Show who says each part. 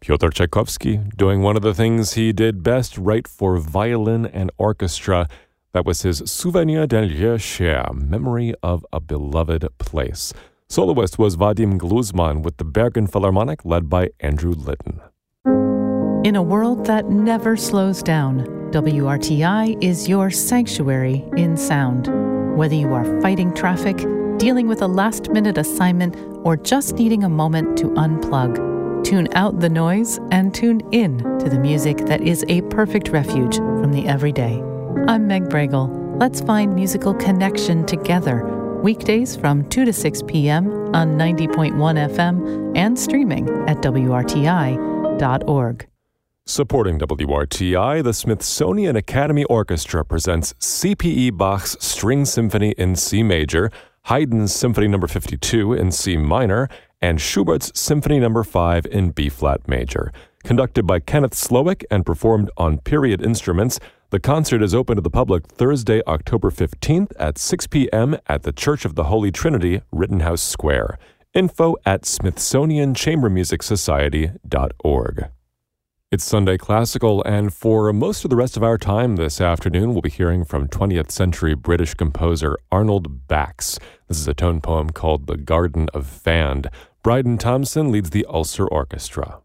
Speaker 1: Pyotr Tchaikovsky, doing one of the things he did best, write for violin and orchestra. That was his Souvenir d'un lieu cher, Memory of a Beloved Place. Soloist was Vadim Gluzman with the Bergen Philharmonic, led by Andrew Litton.
Speaker 2: In a world that never slows down, WRTI is your sanctuary in sound. Whether you are fighting traffic, dealing with a last-minute assignment, or just needing a moment to unplug, tune out the noise and tune in to the music that is a perfect refuge from the everyday. I'm Meg Bregel. Let's find musical connection together. Weekdays from 2 to 6 p.m. on 90.1 FM and streaming at WRTI.org.
Speaker 1: Supporting WRTI, the Smithsonian Academy Orchestra presents C.P.E. Bach's String Symphony in C major, Haydn's Symphony No. 52 in C minor, and Schubert's Symphony No. 5 in B-flat major. Conducted by Kenneth Slowick and performed on period instruments, the concert is open to the public Thursday, October 15th at 6 p.m. at the Church of the Holy Trinity, Rittenhouse Square. Info at SmithsonianChamberMusicSociety.org. It's Sunday Classical, and for most of the rest of our time this afternoon, we'll be hearing from 20th century British composer Arnold Bax. This is a tone poem called The Garden of Fand. Bryden Thompson leads the Ulster Orchestra.